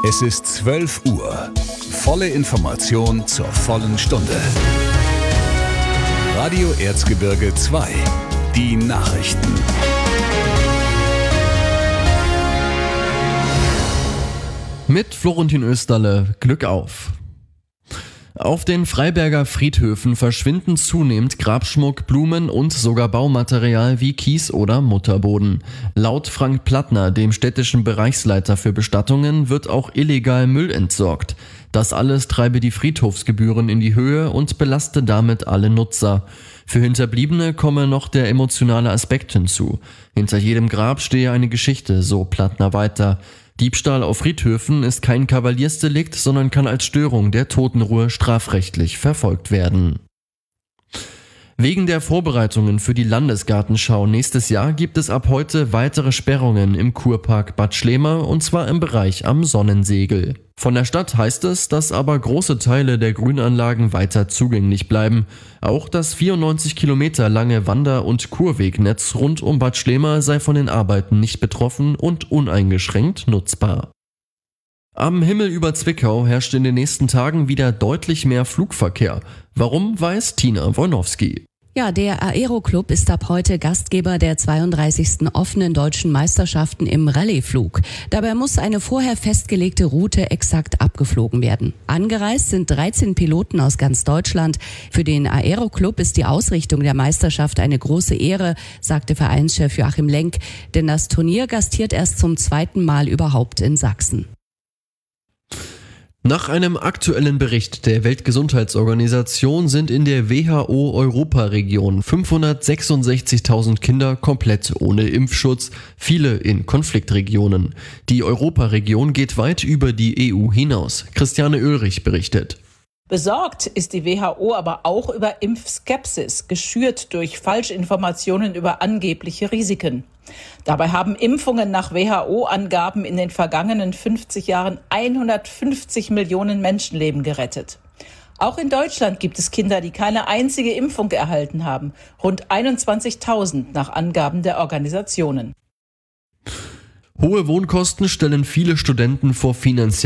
Es ist 12 Uhr. Volle Information zur vollen Stunde. Radio Erzgebirge 2. Die Nachrichten. Mit Florentin Österle, Glück auf! Auf den Freiberger Friedhöfen verschwinden zunehmend Grabschmuck, Blumen und sogar Baumaterial wie Kies oder Mutterboden. Laut Frank Plattner, dem städtischen Bereichsleiter für Bestattungen, wird auch illegal Müll entsorgt. Das alles treibe die Friedhofsgebühren in die Höhe und belaste damit alle Nutzer. Für Hinterbliebene komme noch der emotionale Aspekt hinzu. Hinter jedem Grab stehe eine Geschichte, so Plattner weiter. Diebstahl auf Friedhöfen ist kein Kavaliersdelikt, sondern kann als Störung der Totenruhe strafrechtlich verfolgt werden. Wegen der Vorbereitungen für die Landesgartenschau nächstes Jahr gibt es ab heute weitere Sperrungen im Kurpark Bad Schlema, und zwar im Bereich am Sonnensegel. Von der Stadt heißt es, dass aber große Teile der Grünanlagen weiter zugänglich bleiben. Auch das 94 Kilometer lange Wander- und Kurwegnetz rund um Bad Schlema sei von den Arbeiten nicht betroffen und uneingeschränkt nutzbar. Am Himmel über Zwickau herrscht in den nächsten Tagen wieder deutlich mehr Flugverkehr. Warum, weiß Tina Wolnowski. Ja, der Aero-Club ist ab heute Gastgeber der 32. offenen deutschen Meisterschaften im Rallyeflug. Dabei muss eine vorher festgelegte Route exakt abgeflogen werden. Angereist sind 13 Piloten aus ganz Deutschland. Für den Aero-Club ist die Ausrichtung der Meisterschaft eine große Ehre, sagte Vereinschef Joachim Lenk, denn das Turnier gastiert erst zum zweiten Mal überhaupt in Sachsen. Nach einem aktuellen Bericht der Weltgesundheitsorganisation sind in der WHO-Europaregion 566.000 Kinder komplett ohne Impfschutz, viele in Konfliktregionen. Die Europaregion geht weit über die EU hinaus. Christiane Oehlrich berichtet. Besorgt ist die WHO aber auch über Impfskepsis, geschürt durch Falschinformationen über angebliche Risiken. Dabei haben Impfungen nach WHO-Angaben in den vergangenen 50 Jahren 150 Millionen Menschenleben gerettet. Auch in Deutschland gibt es Kinder, die keine einzige Impfung erhalten haben. Rund 21.000 nach Angaben der Organisationen. Hohe Wohnkosten stellen viele Studenten vor finanzielle